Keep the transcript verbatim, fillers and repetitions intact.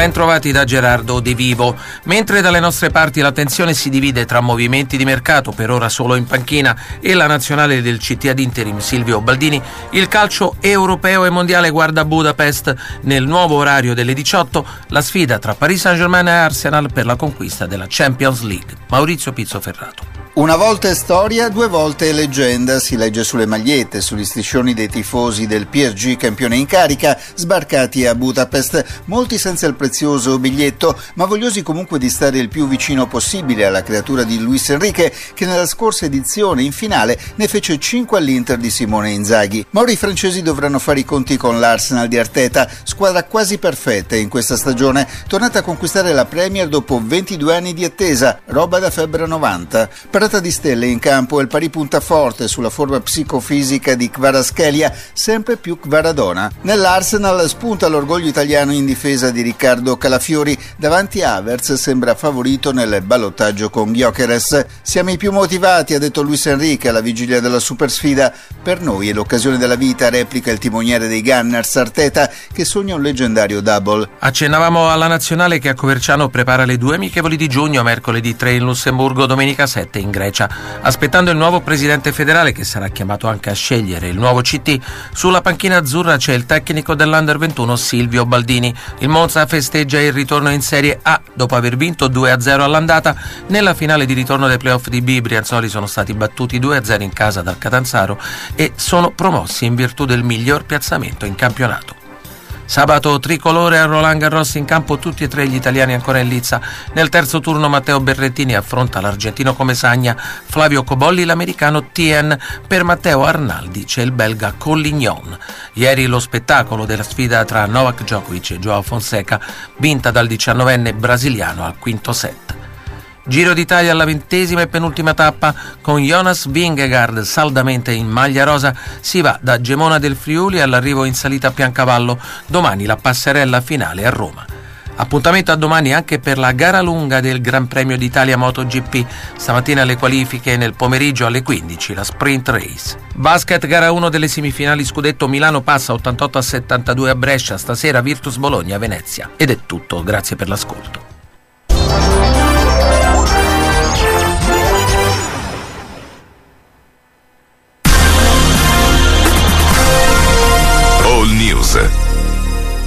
Ben trovati da Gerardo De Vivo. Mentre dalle nostre parti l'attenzione si divide tra movimenti di mercato, per ora solo in panchina, e la nazionale del C T ad interim Silvio Baldini, il calcio europeo e mondiale guarda Budapest. Nel nuovo orario delle diciotto, la sfida tra Paris Saint-Germain e Arsenal per la conquista della Champions League. Maurizio Pizzo Ferrato. Una volta è storia, due volte è leggenda, si legge sulle magliette, sugli striscioni dei tifosi del P S G campione in carica, sbarcati a Budapest, molti senza il prezioso biglietto, ma vogliosi comunque di stare il più vicino possibile alla creatura di Luis Enrique, che nella scorsa edizione in finale ne fece cinque all'Inter di Simone Inzaghi. Ma ora i francesi dovranno fare i conti con l'Arsenal di Arteta, squadra quasi perfetta in questa stagione, tornata a conquistare la Premier dopo ventidue anni di attesa, roba da febbre novanta. Parata di stelle in campo e il pari punta forte sulla forma psicofisica di Kvaratskhelia, sempre più Kvaradona. Nell'Arsenal spunta l'orgoglio italiano in difesa di Riccardo Calafiori, davanti a Havertz sembra favorito nel ballottaggio con Gyökeres. Siamo i più motivati, ha detto Luis Enrique alla vigilia della supersfida. Per noi è l'occasione della vita, replica il timoniere dei Gunners Arteta, che sogna un leggendario double. Accennavamo alla nazionale che a Coverciano prepara le due amichevoli di giugno, mercoledì tre in Lussemburgo, domenica sette in Grecia. Aspettando il nuovo presidente federale, che sarà chiamato anche a scegliere il nuovo C T, sulla panchina azzurra c'è il tecnico dell'Under ventuno Silvio Baldini. Il Monza festeggia il ritorno in Serie A dopo aver vinto due a zero all'andata. Nella finale di ritorno dei playoff di B i brianzoli sono stati battuti due a zero in casa dal Catanzaro e sono promossi in virtù del miglior piazzamento in campionato. Sabato tricolore a Roland Garros, in campo tutti e tre gli italiani ancora in lizza. Nel terzo turno Matteo Berrettini affronta l'argentino Comesaña, Flavio Cobolli l'americano Tien, per Matteo Arnaldi c'è il belga Collignon. Ieri lo spettacolo della sfida tra Novak Djokovic e Joao Fonseca, vinta dal diciannovenne brasiliano al quinto set. Giro d'Italia alla ventesima e penultima tappa, con Jonas Vingegaard saldamente in maglia rosa, si va da Gemona del Friuli all'arrivo in salita a Piancavallo. Domani la passerella finale a Roma. Appuntamento a domani anche per la gara lunga del Gran Premio d'Italia MotoGP. Stamattina le qualifiche, nel pomeriggio alle quindici la sprint race. Basket, gara uno delle semifinali scudetto, Milano passa ottantotto a settantadue a Brescia, stasera Virtus Bologna a Venezia. Ed è tutto, grazie per l'ascolto.